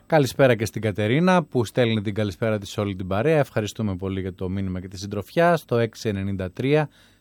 Καλησπέρα και στην Κατερίνα που στέλνει την καλησπέρα της σε όλη την παρέα. Ευχαριστούμε πολύ για το μήνυμα και τη συντροφιά στο 693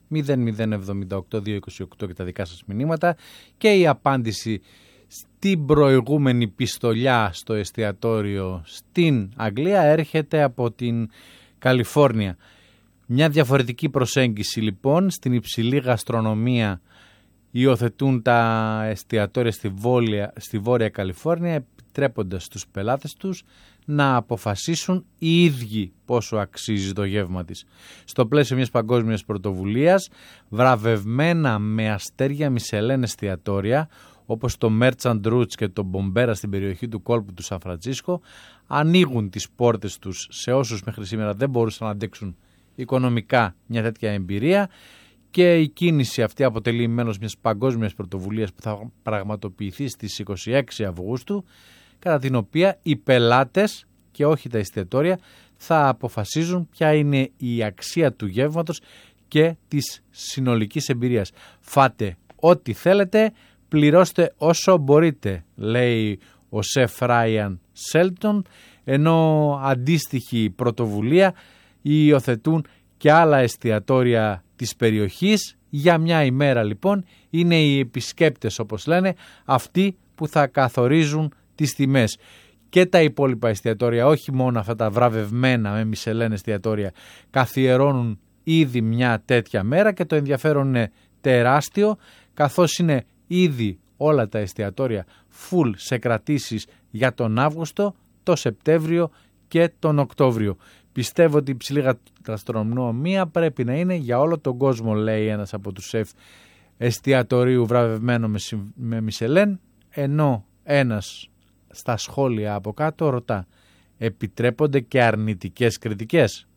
0078 228 και τα δικά σας μηνύματα. Και η απάντηση στην προηγούμενη πιστολιά στο εστιατόριο στην Αγγλία έρχεται από την Καλιφόρνια. Μια διαφορετική προσέγγιση λοιπόν, στην υψηλή γαστρονομία υιοθετούν τα εστιατόρια στη Βόρεια Καλιφόρνια, επιτρέποντας στους πελάτες τους να αποφασίσουν οι ίδιοι πόσο αξίζει το γεύμα της. Στο πλαίσιο μιας παγκόσμιας πρωτοβουλίας, βραβευμένα με αστέρια Μισελέν εστιατόρια, όπως το Merchant Roots και το Bombera στην περιοχή του κόλπου του Σαν Φραντσίσκο, ανοίγουν τις πόρτες τους σε όσους μέχρι σήμερα δεν μπορούσαν να αντέξουν οικονομικά μια τέτοια εμπειρία, και η κίνηση αυτή αποτελεί μέρος μιας παγκόσμιας πρωτοβουλίας που θα πραγματοποιηθεί στις 26 Αυγούστου, κατά την οποία οι πελάτες και όχι τα εστιατόρια θα αποφασίζουν ποια είναι η αξία του γεύματος και της συνολικής εμπειρίας. Φάτε ό,τι θέλετε, πληρώστε όσο μπορείτε, λέει ο σεφ Ράιαν Σέλτον, ενώ αντίστοιχη πρωτοβουλία υιοθετούν και άλλα εστιατόρια της περιοχής. Για μια ημέρα λοιπόν είναι οι επισκέπτες, όπως λένε, αυτοί που θα καθορίζουν τις τιμές. Και τα υπόλοιπα εστιατόρια, όχι μόνο αυτά τα βραβευμένα με Μισελέν εστιατόρια, καθιερώνουν ήδη μια τέτοια μέρα και το ενδιαφέρον είναι τεράστιο, καθώς είναι ήδη όλα τα εστιατόρια full σε κρατήσεις για τον Αύγουστο, το Σεπτέμβριο και τον Οκτώβριο. Πιστεύω ότι η υψηλή γαστρονομία πρέπει να είναι για όλο τον κόσμο, λέει ένας από τους σεφ εστιατορίου βραβευμένο με Μισελέν, ενώ ένας στα σχόλια από κάτω ρωτά, επιτρέπονται και αρνητικές κριτικές?